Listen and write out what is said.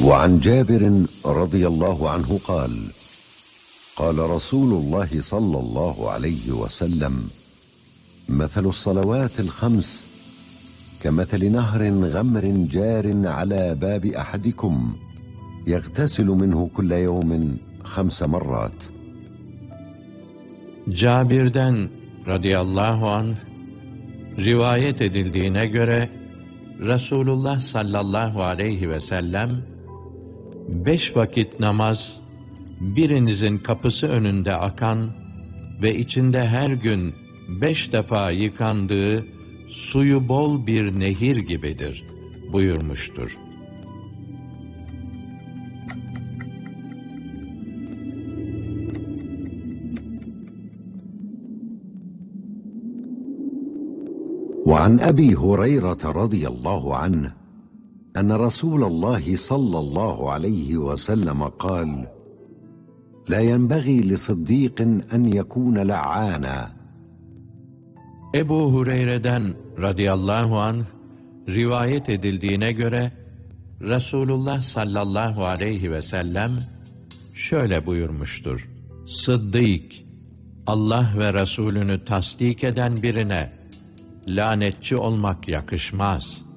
وعن جابر رضي الله عنه قال قال رسول الله صلى الله عليه وسلم مثل الصلوات الخمس كمثل نهر غمر جار على باب أحدكم يغتسل منه كل يوم 5 مرات. Cabir'den radıyallahu anh rivayet edildiğine göre Resulullah sallallahu aleyhi ve sellem 5 vakit namaz birinizin kapısı önünde akan ve içinde her gün 5 defa yıkandığı suyu bol bir nehir gibidir buyurmuştur. وعن أبي هريرة رضي الله عنه أن رسول الله صلى الله عليه وسلم قال لا ينبغي لصديق أن يكون لعانا. Ebu Hureyre'den radıyallahu anh rivayet edildiğine göre Resulullah sallallahu aleyhi ve sellem şöyle buyurmuştur: Sıddık, Allah ve Resulünü tasdik eden birine lanetçi olmak yakışmaz.